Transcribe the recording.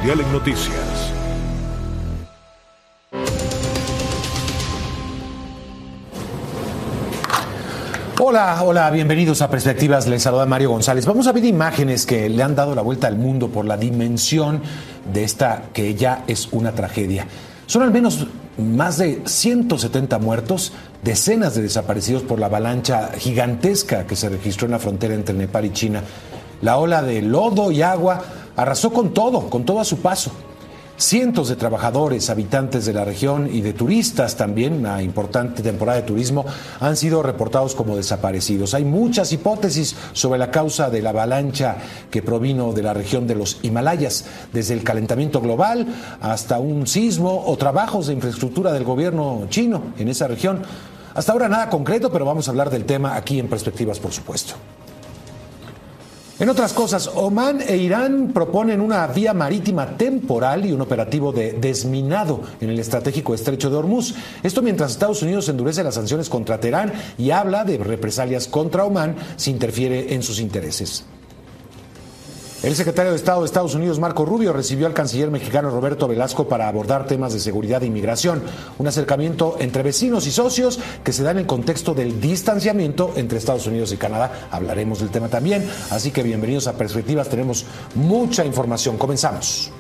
Mundial en Noticias. Hola, bienvenidos a Perspectivas. Les saluda Mario González. Vamos a ver imágenes que le han dado la vuelta al mundo por la dimensión de esta que ya es una tragedia. Son al menos más de 170 muertos, decenas de desaparecidos por la avalancha gigantesca que se registró en la frontera entre Nepal y China. La ola de lodo y agua arrasó con todo a su paso. Cientos de trabajadores, habitantes de la región y de turistas también, una importante temporada de turismo, han sido reportados como desaparecidos. Hay muchas hipótesis sobre la causa de la avalancha que provino de la región de los Himalayas, desde el calentamiento global hasta un sismo o trabajos de infraestructura del gobierno chino en esa región. Hasta ahora nada concreto, pero vamos a hablar del tema aquí en Perspectivas, por supuesto. En otras cosas, Omán e Irán proponen una vía marítima temporal y un operativo de desminado en el estratégico estrecho de Hormuz. Esto mientras Estados Unidos endurece las sanciones contra Teherán y habla de represalias contra Omán si interfiere en sus intereses. El secretario de Estado de Estados Unidos, Marco Rubio, recibió al canciller mexicano Roberto Velasco para abordar temas de seguridad e inmigración. Un acercamiento entre vecinos y socios que se da en el contexto del distanciamiento entre Estados Unidos y Canadá. Hablaremos del tema también, así que bienvenidos a Perspectivas. Tenemos mucha información. Comenzamos.